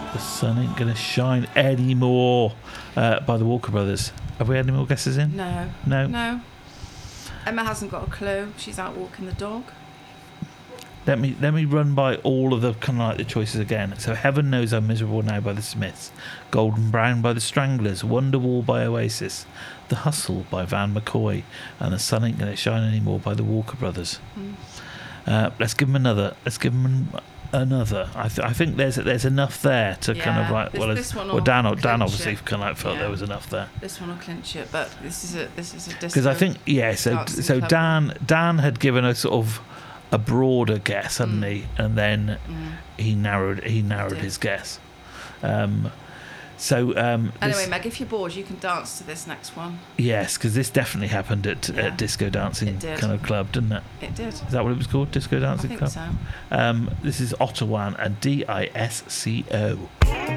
The Sun Ain't Gonna Shine Anymore by the Walker Brothers. Have we had any more guesses in? No. No? Emma hasn't got a clue. She's out walking the dog. Let me run by all of the kind of like the choices again. So Heaven Knows I'm Miserable Now by the Smiths, Golden Brown by the Stranglers, Wonderwall by Oasis, The Hustle by Van McCoy, and The Sun Ain't Gonna Shine Anymore by the Walker Brothers. Let's give them another. I think there's enough there to kind of like Dan obviously kind of like felt there was enough there. This one will clinch it, but this is a disco. Because I think so Dan had given a sort of a broader guess, hadn't he? And then he narrowed his guess. Anyway, Meg, if you're bored, you can dance to this next one. Yes, because this definitely happened at Disco Dancing kind of club, didn't it? It did. Is that what it was called? Disco Dancing Club? I think so. This is Ottawan and DISCO.